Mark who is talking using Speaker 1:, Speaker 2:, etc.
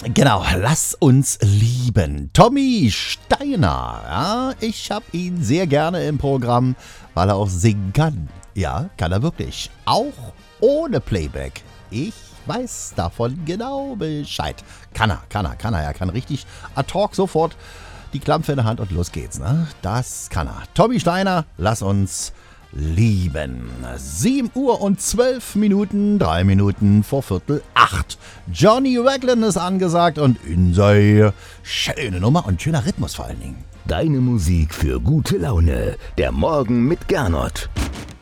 Speaker 1: Genau, lass uns lieben. Tommy Steiner, ja, ich habe ihn sehr gerne im Programm, weil er auch singen kann. Ja, kann er wirklich. Auch ohne Playback. Ich weiß davon genau Bescheid. Kann er. Er kann richtig ad hoc sofort die Klampfe in der Hand und los geht's, ne? Das kann er. Tommy Steiner, lass uns lieben. 7 Uhr und 12 Minuten, 3 Minuten vor 7:45. Johnny Raglan ist angesagt und in sei schöne Nummer und schöner Rhythmus vor allen Dingen.
Speaker 2: Deine Musik für gute Laune. Der Morgen mit Gernot.